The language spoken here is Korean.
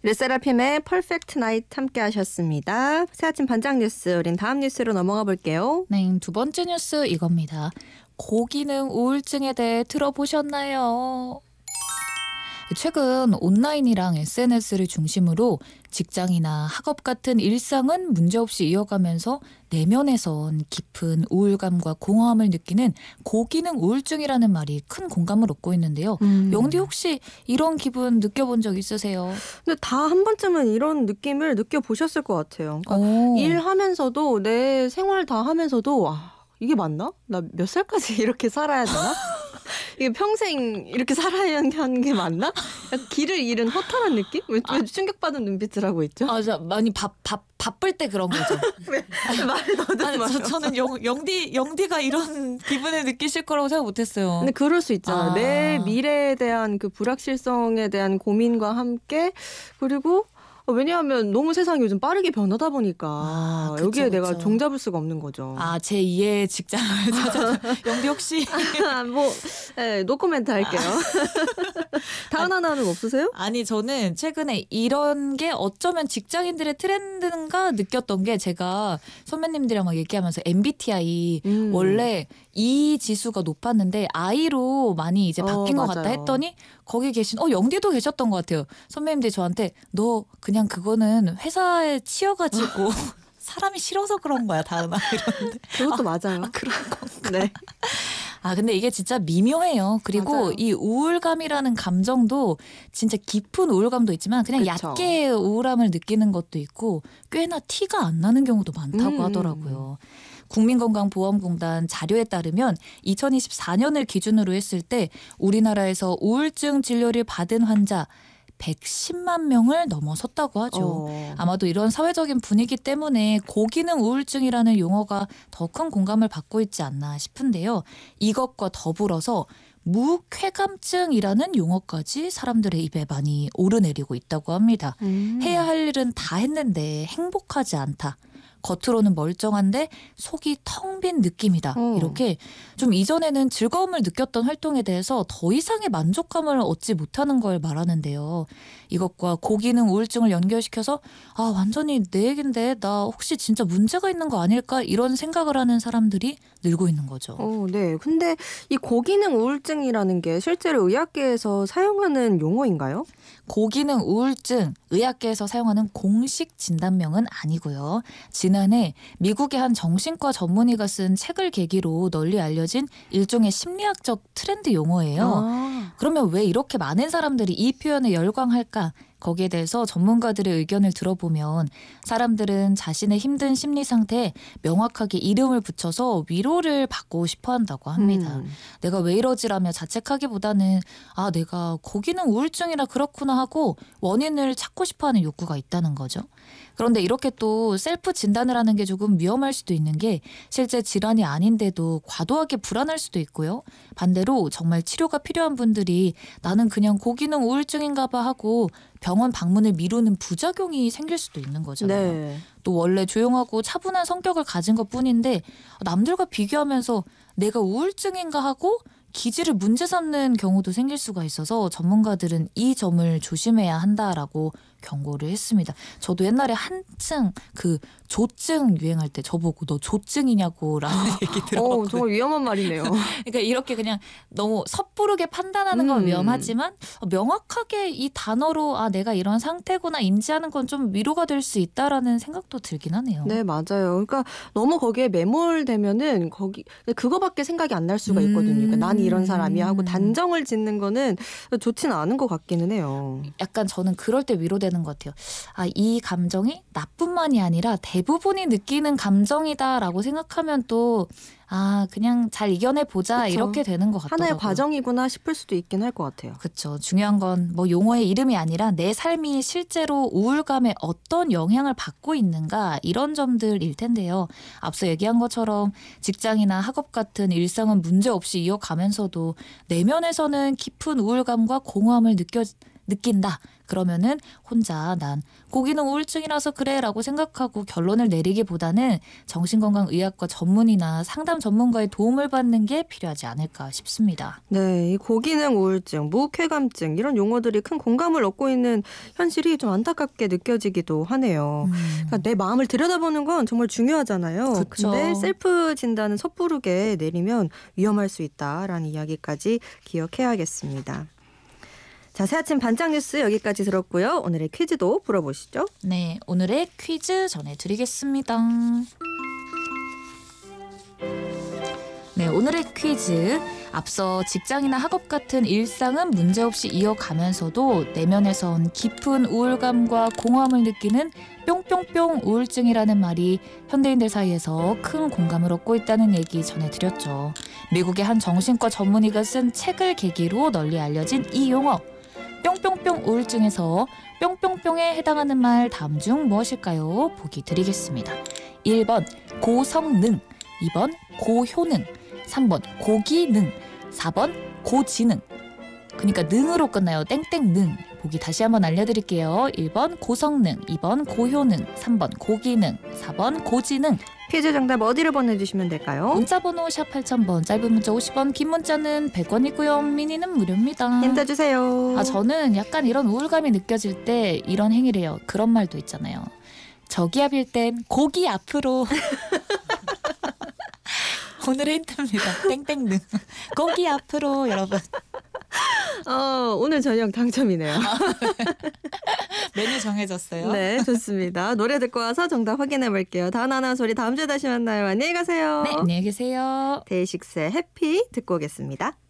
르세라핌의 퍼펙트 나이트 함께 하셨습니다. 새 아침 반짝 뉴스, 우린 다음 뉴스로 넘어가 볼게요. 네, 두 번째 뉴스 이겁니다. 고기능 우울증에 대해 들어보셨나요? 최근 온라인이랑 SNS를 중심으로 직장이나 학업 같은 일상은 문제없이 이어가면서 내면에선 깊은 우울감과 공허함을 느끼는 고기능 우울증이라는 말이 큰 공감을 얻고 있는데요. 영디 혹시 이런 기분 느껴본 적 있으세요? 근데 다 한 번쯤은 이런 느낌을 느껴보셨을 것 같아요. 그러니까 일하면서도 내 생활 다 하면서도 이게 맞나? 나 몇 살까지 이렇게 살아야 되나? 이게 평생 이렇게 살아야 하는 게 맞나? 약간 길을 잃은 허탈한 느낌? 왜 충격받은 눈빛을 하고 있죠? 저 많이 바쁠 때 그런 거죠. 왜 말을 더듬어요? 저는 영디가 이런 기분을 느끼실 거라고 생각 못했어요. 근데 그럴 수 있잖아요. 내 미래에 대한 그 불확실성에 대한 고민과 함께 그리고 왜냐하면 너무 세상이 요즘 빠르게 변하다 보니까 그쵸, 여기에 그쵸. 내가 종잡을 수가 없는 거죠. 제 2의 직장을 찾아. 영디 혹시 노코멘트 할게요. 다운 하나는 없으세요? 아니 저는 최근에 이런 게 어쩌면 직장인들의 트렌드인가 느꼈던 게 제가 선배님들이랑 막 얘기하면서 MBTI 원래 E 지수가 높았는데 I로 많이 이제 바뀐 것 같다 맞아요. 했더니 거기 계신 영디도 계셨던 것 같아요. 선배님들이 저한테 너 그냥 그거는 회사에 치여가지고 사람이 싫어서 그런 거야 다은아 이러는데 그것도 맞아요. 그런 건가? 네. 근데 이게 진짜 미묘해요. 그리고 맞아요. 이 우울감이라는 감정도 진짜 깊은 우울감도 있지만 그냥 그쵸. 얕게 우울함을 느끼는 것도 있고 꽤나 티가 안 나는 경우도 많다고 하더라고요. 국민건강보험공단 자료에 따르면 2024년을 기준으로 했을 때 우리나라에서 우울증 진료를 받은 환자 110만 명을 넘어섰다고 하죠. 아마도 이런 사회적인 분위기 때문에 고기능 우울증이라는 용어가 더 큰 공감을 받고 있지 않나 싶은데요. 이것과 더불어서 무쾌감증이라는 용어까지 사람들의 입에 많이 오르내리고 있다고 합니다. 해야 할 일은 다 했는데 행복하지 않다. 겉으로는 멀쩡한데 속이 텅 빈 느낌이다. 이렇게 좀 이전에는 즐거움을 느꼈던 활동에 대해서 더 이상의 만족감을 얻지 못하는 걸 말하는데요. 이것과 고기능 우울증을 연결시켜서 완전히 내 얘긴데 나 혹시 진짜 문제가 있는 거 아닐까 이런 생각을 하는 사람들이 늘고 있는 거죠. 네. 근데 이 고기능 우울증이라는 게 실제로 의학계에서 사용하는 용어인가요? 고기능 우울증, 의학계에서 사용하는 공식 진단명은 아니고요. 지난해 미국의 한 정신과 전문의가 쓴 책을 계기로 널리 알려진 일종의 심리학적 트렌드 용어예요. 그러면 왜 이렇게 많은 사람들이 이 표현에 열광할까? 거기에 대해서 전문가들의 의견을 들어보면 사람들은 자신의 힘든 심리 상태에 명확하게 이름을 붙여서 위로를 받고 싶어 한다고 합니다. 내가 왜 이러지라며 자책하기보다는 내가 고기능 우울증이라 그렇구나 하고 원인을 찾고 싶어하는 욕구가 있다는 거죠. 그런데 이렇게 또 셀프 진단을 하는 게 조금 위험할 수도 있는 게 실제 질환이 아닌데도 과도하게 불안할 수도 있고요. 반대로 정말 치료가 필요한 분들이 나는 그냥 고기능 우울증인가 봐 하고 병원 방문을 미루는 부작용이 생길 수도 있는 거잖아요. 네. 또 원래 조용하고 차분한 성격을 가진 것뿐인데 남들과 비교하면서 내가 우울증인가 하고 기질을 문제 삼는 경우도 생길 수가 있어서 전문가들은 이 점을 조심해야 한다라고 경고를 했습니다. 저도 옛날에 한층 그 조증 유행할 때 저보고 너 조증이냐고 라는 얘기 들어봤거든요. 정말 위험한 말이네요. 그러니까 이렇게 그냥 너무 섣부르게 판단하는 건 위험하지만 명확하게 이 단어로 내가 이런 상태구나 인지하는 건 좀 위로가 될 수 있다라는 생각도 들긴 하네요. 네, 맞아요. 그러니까 너무 거기에 매몰되면은 그거밖에 생각이 안 날 수가 있거든요. 그러니까 난 이런 사람이야 하고 단정을 짓는 거는 좋지는 않은 것 같기는 해요. 약간 저는 그럴 때 위로되는 것 같아요. 이 감정이 나뿐만이 아니라 대부분이 느끼는 감정이다라고 생각하면 또 그냥 잘 이겨내보자 그쵸. 이렇게 되는 것 같더라고요. 하나의 과정이구나 싶을 수도 있긴 할 것 같아요. 그렇죠. 중요한 건 용어의 이름이 아니라 내 삶이 실제로 우울감에 어떤 영향을 받고 있는가 이런 점들일 텐데요. 앞서 얘기한 것처럼 직장이나 학업 같은 일상은 문제없이 이어가면서도 내면에서는 깊은 우울감과 공허함을 느낀다. 그러면은 혼자 난 고기는 우울증이라서 그래라고 생각하고 결론을 내리기보다는 정신건강의학과 전문의나 상담 전문가의 도움을 받는 게 필요하지 않을까 싶습니다. 네, 이 고기능 우울증, 무쾌감증 이런 용어들이 큰 공감을 얻고 있는 현실이 좀 안타깝게 느껴지기도 하네요. 그러니까 내 마음을 들여다보는 건 정말 중요하잖아요. 그쵸. 근데 셀프 진단은 섣부르게 내리면 위험할 수 있다라는 이야기까지 기억해야겠습니다. 자, 새아침 반짝 뉴스 여기까지 들었고요. 오늘의 퀴즈도 풀어보시죠. 네, 오늘의 퀴즈 전해드리겠습니다. 네, 오늘의 퀴즈. 앞서 직장이나 학업 같은 일상은 문제없이 이어가면서도 내면에선 깊은 우울감과 공허함을 느끼는 뿅뿅뿅 우울증이라는 말이 현대인들 사이에서 큰 공감을 얻고 있다는 얘기 전해드렸죠. 미국의 한 정신과 전문의가 쓴 책을 계기로 널리 알려진 이 용어. 뿅뿅뿅 우울증에서 뿅뿅뿅에 해당하는 말 다음 중 무엇일까요? 보기 드리겠습니다. 1번 고성능, 2번 고효능, 3번 고기능, 4번 고지능. 그러니까 능으로 끝나요. 땡땡능. 보기 다시 한번 알려드릴게요. 1번 고성능, 2번 고효능, 3번 고기능, 4번 고지능. 퀴즈 정답 어디로 보내주시면 될까요? 문자번호 샵 8000번, 짧은 문자 50원, 긴 문자는 100원이고요. 미니는 무료입니다. 힌트 주세요. 저는 약간 이런 우울감이 느껴질 때 이런 행위를 해요. 그런 말도 있잖아요. 저기압일 땐 고기 앞으로. 오늘의 힌트입니다. 땡땡능. 고기 앞으로 여러분. 오늘 저녁 당첨이네요. 메뉴 정해졌어요. 네, 좋습니다. 노래 듣고 와서 정답 확인해 볼게요. 다나나 소리 다음 주에 다시 만나요. 안녕히 가세요. 네, 안녕히 계세요. 데이식스의 해피 듣고 오겠습니다.